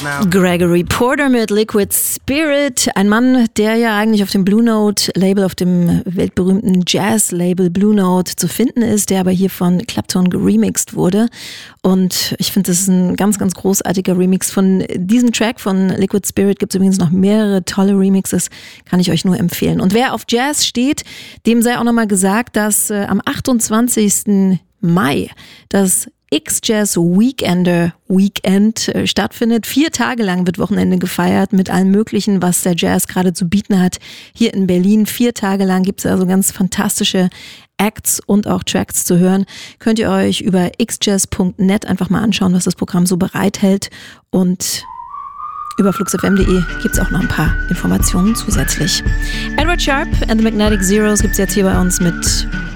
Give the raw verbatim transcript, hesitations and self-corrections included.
Gregory Porter mit Liquid Spirit. Ein Mann, der ja eigentlich auf dem Blue Note Label, auf dem weltberühmten Jazz-Label Blue Note zu finden ist, der aber hier von Clapton geremixed wurde. Und ich finde, das ist ein ganz, ganz großartiger Remix. Von diesem Track von Liquid Spirit gibt es übrigens noch mehrere tolle Remixes, kann ich euch nur empfehlen. Und wer auf Jazz steht, dem sei auch nochmal gesagt, dass äh, am achtundzwanzigsten Mai das X-Jazz Weekender Weekend äh, stattfindet. Vier Tage lang wird Wochenende gefeiert mit allem Möglichen, was der Jazz gerade zu bieten hat. Hier in Berlin vier Tage lang gibt es also ganz fantastische Acts und auch Tracks zu hören. Könnt ihr euch über x jazz punkt net einfach mal anschauen, was das Programm so bereithält. Und über flux f m punkt de gibt es auch noch ein paar Informationen zusätzlich. Edward Sharpe and the Magnetic Zeros gibt es jetzt hier bei uns mit